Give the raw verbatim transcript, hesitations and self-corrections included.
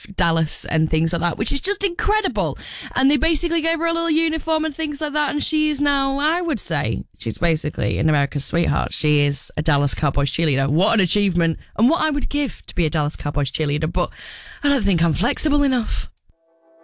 Dallas and things like that, which is just incredible. And they basically gave her a little uniform and things like that, and she is now, I would say, she's basically an America's sweetheart. She is a Dallas Cowboys cheerleader. What an achievement, and what I would give to be a Dallas Cowboys cheerleader, but I don't think I'm flexible enough.